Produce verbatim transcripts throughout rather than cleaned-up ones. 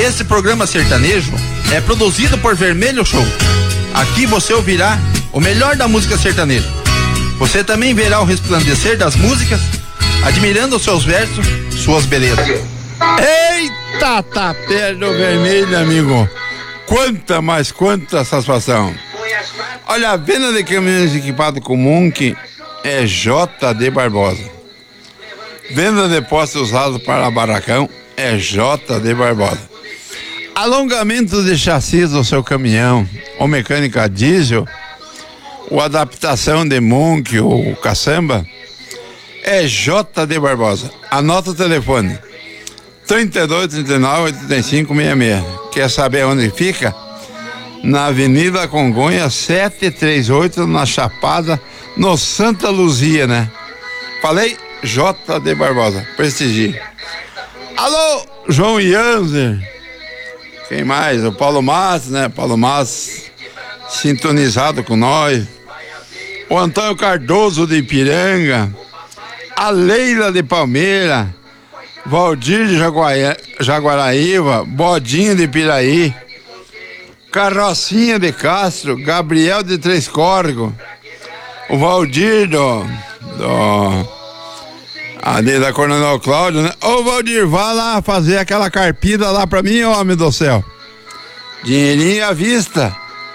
Esse programa sertanejo é produzido por Vermelho Show. Aqui você ouvirá o melhor da música sertaneja. Você também verá o resplandecer das músicas, admirando os seus versos, suas belezas. Eita, tapé do vermelho, amigo. Quanta, mas quanta satisfação. Olha, a venda de caminhões equipados com Munk é J D Barbosa. Venda de postes usados para barracão é J D Barbosa. Alongamento de chassis do seu caminhão ou mecânica diesel ou adaptação de Munk ou caçamba é J D Barbosa. Anota o telefone: trinta e dois, trinta e nove, oitenta e cinco, sessenta e seis. Quer saber onde fica? Na Avenida Congonhas setecentos e trinta e oito, na Chapada, no Santa Luzia, né? Falei? J D Barbosa, prestigie. Alô, João Janzer. Quem mais? O Paulo Matos, né? Paulo Matos sintonizado com nós. O Antônio Cardoso de Ipiranga. A Leila de Palmeira. Valdir de Jaguaia, Jaguaraíva. Bodinho de Piraí. Carrocinha de Castro. Gabriel de Três Córregos. O Valdir do... do ali da Coronel Cláudio, né? Ô Valdir, vá lá fazer aquela carpida lá pra mim, homem do céu. Dinheirinho à vista.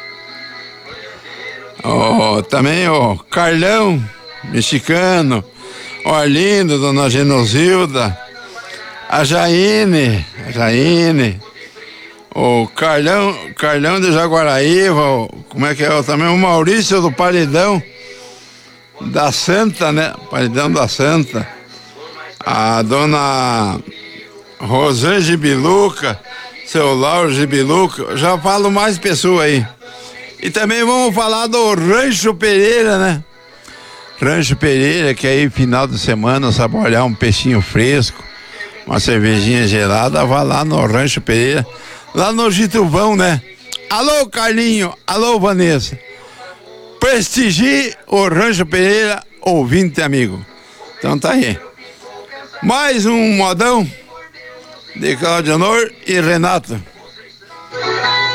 Oh, também o Carlão, mexicano. O Arlindo, dona Genosilda. A Jaine, a Jaine. O Carlão, Carlão de Jaguaraíva. O, como é que é? Também o Maurício do Paredão da Santa, né? Paredão da Santa. A dona Rosane Gibiluca, seu Lauro Gibiluca, já falo mais pessoas aí. E também vamos falar do Rancho Pereira, né? Rancho Pereira, que aí final de semana saborear um peixinho fresco, uma cervejinha gelada, vá lá no Rancho Pereira, lá no Gituvão, né? Alô, Carlinho, alô, Vanessa. Prestigie o Rancho Pereira, ouvinte amigo. Então tá aí. Mais um modão de Claudio Honor e Renato.